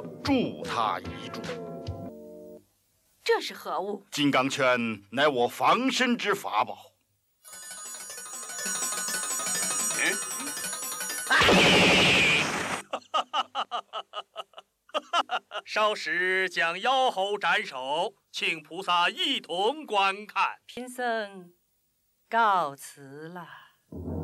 助他一助。 这是何物？ 金刚圈乃我防身之法宝。 少时将妖猴斩首，请菩萨一同观看。 贫僧告辞了。